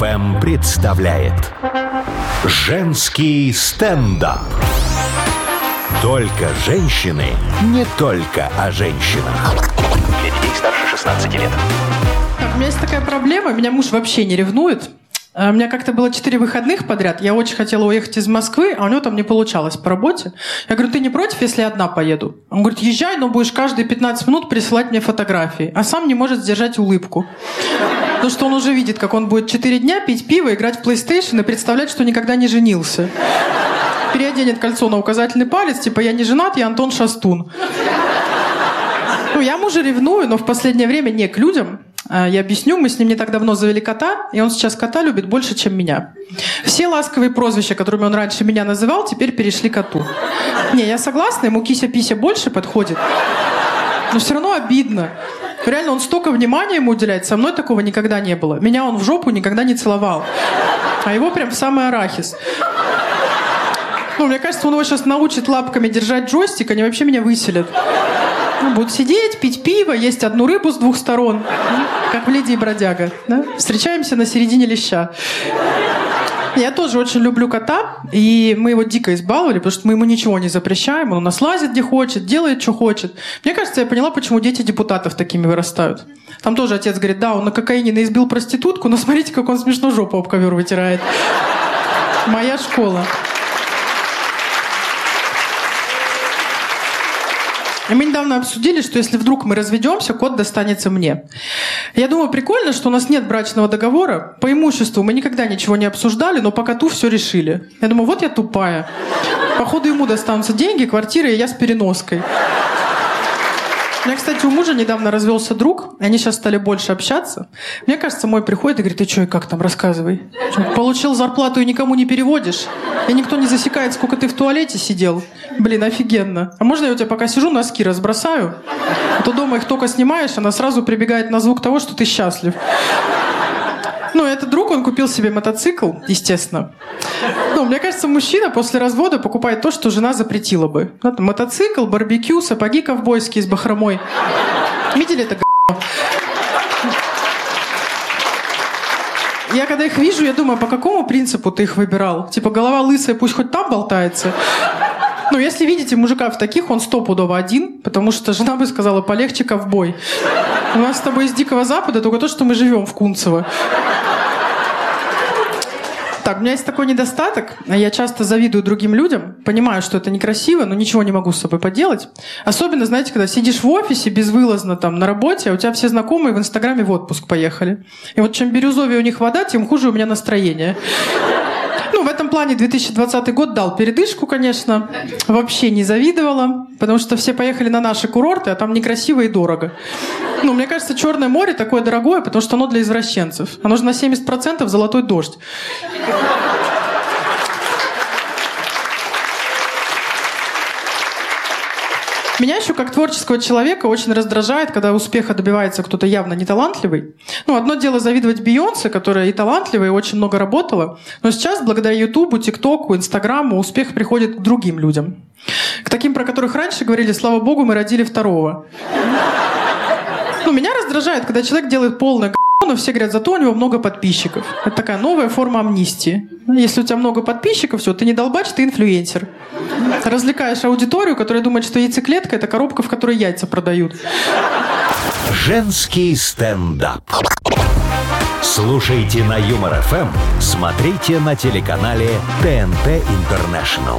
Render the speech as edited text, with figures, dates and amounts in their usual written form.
ФМ представляет женский стендап. Только женщины, не только о женщинах. Для детей старше 16 лет. У меня есть такая проблема, меня муж вообще не ревнует. У меня как-то было 4 выходных подряд. Я очень хотела уехать из Москвы, а у него там не получалось по работе. Я говорю, ты не против, если я одна поеду? Он говорит, езжай, но будешь каждые 15 минут присылать мне фотографии. А сам не может сдержать улыбку. Потому что он уже видит, как он будет 4 дня пить пиво, играть в PlayStation и представлять, что никогда не женился. Переоденет кольцо на указательный палец, типа я не женат, я Антон Шастун. Я мужа ревную, но в последнее время не к людям. Я объясню, мы с ним не так давно завели кота, и он сейчас кота любит больше, чем меня. Все ласковые прозвища, которыми он раньше меня называл, теперь перешли коту. Не, я согласна, ему кися-пися больше подходит, но все равно обидно. Реально, он столько внимания ему уделяет, со мной такого никогда не было. Меня он в жопу никогда не целовал, а его прям в самый арахис. Мне кажется, он его сейчас научит лапками держать джойстик, они вообще меня выселят. Будут сидеть, пить пиво, есть одну рыбу с 2 сторон, как в «Леди и бродяга». Да? Встречаемся на середине леща. Я тоже очень люблю кота, и мы его дико избаловали, потому что мы ему ничего не запрещаем, он у нас лазит где хочет, делает, что хочет. Мне кажется, я поняла, почему дети депутатов такими вырастают. Там тоже отец говорит, да, он на кокаине наизбил проститутку, но смотрите, как он смешно жопу об ковер вытирает. Моя школа. И мы недавно обсудили, что если вдруг мы разведемся, кот достанется мне. Я думаю, прикольно, что у нас нет брачного договора. По имуществу мы никогда ничего не обсуждали, но по коту все решили. Я думаю, вот я тупая. Походу ему достанутся деньги, квартира, и я с переноской. У меня, кстати, у мужа недавно развелся друг, и они сейчас стали больше общаться. Мне кажется, мой приходит и говорит, ты что, и как там, рассказывай. Получил зарплату и никому не переводишь? И никто не засекает, сколько ты в туалете сидел? Блин, офигенно. А можно я у тебя пока сижу, носки разбросаю? А то дома их только снимаешь, она сразу прибегает на звук того, что ты счастлив. Этот друг, он купил себе мотоцикл, естественно. Мне кажется, мужчина после развода покупает то, что жена запретила бы. Мотоцикл, барбекю, сапоги ковбойские с бахромой. Видели это г***о? Я когда их вижу, я думаю, по какому принципу ты их выбирал? Типа голова лысая, пусть хоть там болтается. Если видите мужика в таких, он стопудово один, потому что жена бы сказала, полегче ковбой. У нас с тобой из Дикого Запада только то, что мы живем в Кунцево. Так, у меня есть такой недостаток. Я часто завидую другим людям. Понимаю, что это некрасиво, но ничего не могу с собой поделать. Особенно, знаете, когда сидишь в офисе безвылазно там на работе, а у тебя все знакомые в Инстаграме в отпуск поехали. И вот чем бирюзовее у них вода, тем хуже у меня настроение. В этом плане 2020 год дал передышку, конечно. Вообще не завидовала, потому что все поехали на наши курорты, а там некрасиво и дорого. Мне кажется, Черное море такое дорогое, потому что оно для извращенцев. Оно же на 70% золотой дождь. Меня еще как творческого человека очень раздражает, когда успеха добивается кто-то явно неталантливый. Одно дело завидовать Бейонсе, которая и талантливая, и очень много работала. Но сейчас, благодаря Ютубу, ТикТоку, Инстаграму, успех приходит к другим людям. К таким, про которых раньше говорили, слава богу, мы родили второго. Меня раздражает, когда человек делает полное г***, но все говорят, зато у него много подписчиков. Это такая новая форма амнистии. Если у тебя много подписчиков, все, ты не долбач, ты инфлюенсер. Развлекаешь аудиторию, которая думает, что яйцеклетка – это коробка, в которой яйца продают. Женский стендап. Слушайте на Юмор ФМ, смотрите на телеканале ТНТ Интернешнл.